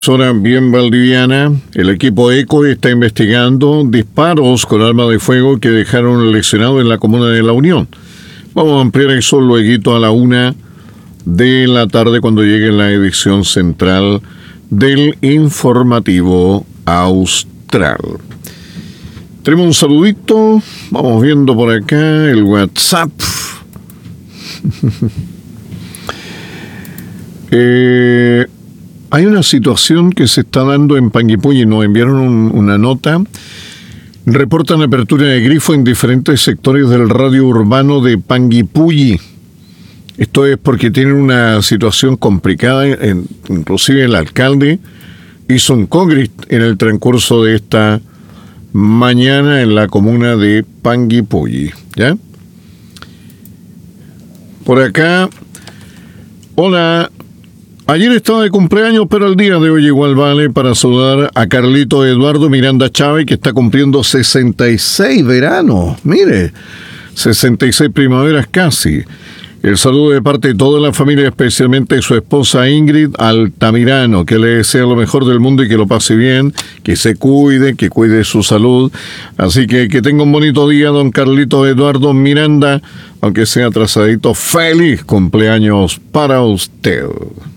Zona bien valdiviana, el equipo ECO está investigando disparos con arma de fuego que dejaron lesionado en la comuna de La Unión. Vamos a ampliar eso luego a la 1 de la tarde cuando llegue la edición central del informativo austral. Tenemos un saludito, vamos viendo por acá el WhatsApp. Hay una situación que se está dando en Panguipulli, nos enviaron una nota. Reportan apertura de grifo en diferentes sectores del radio urbano de Panguipulli. Esto es porque tienen una situación complicada, inclusive el alcalde hizo un congreso en el transcurso de esta mañana en la comuna de Panguipulli, ¿ya? Por acá, hola. Ayer estaba de cumpleaños, pero el día de hoy igual vale para saludar a Carlito Eduardo Miranda Chávez, que está cumpliendo 66 veranos. Mire, 66 primaveras casi. El saludo de parte de toda la familia, especialmente de su esposa Ingrid Altamirano, que le desea lo mejor del mundo y que lo pase bien, que se cuide, que cuide su salud. Así que tenga un bonito día, don Carlito Eduardo Miranda, aunque sea atrasadito. Feliz cumpleaños para usted.